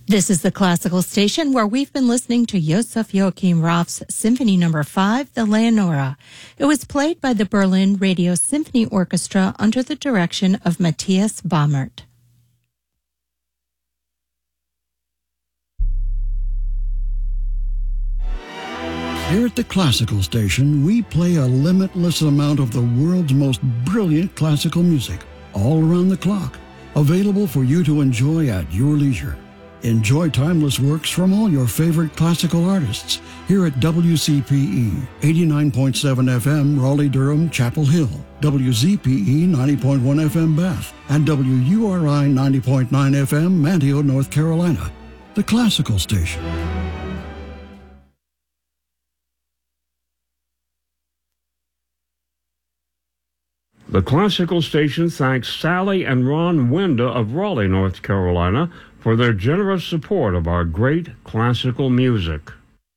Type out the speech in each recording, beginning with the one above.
This is the classical station where we've been listening to Josef Joachim Raff's Symphony No. 5, the Leonora. It was played by the Berlin Radio Symphony Orchestra under the direction of Matthias Baumert. Here at the classical station, we play a limitless amount of the world's most brilliant classical music, all around the clock, available for you to enjoy at your leisure. Enjoy timeless works from all your favorite classical artists here at WCPE 89.7 FM Raleigh-Durham Chapel Hill, WZPE 90.1 FM Bath, and WURI 90.9 FM Manteo, North Carolina. The classical station. The classical station thanks Sally and Ron Wenda of Raleigh, North Carolina, for their generous support of our great classical music.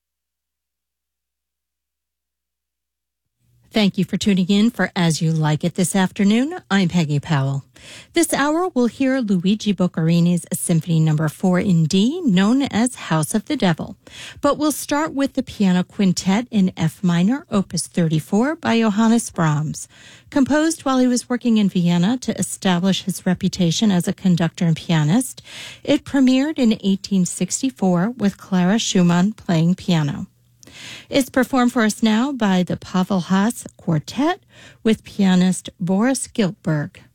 Thank you for tuning in for As You Like It this afternoon. I'm Peggy Powell. This hour we'll hear Luigi Boccherini's Symphony No. 4 in D, known as House of the Devil. But we'll start with the piano quintet in F minor, Opus 34 by Johannes Brahms. Composed while he was working in Vienna to establish his reputation as a conductor and pianist, it premiered in 1864 with Clara Schumann playing piano. It's performed for us now by the Pavel Haas Quartet with pianist Boris Giltberg.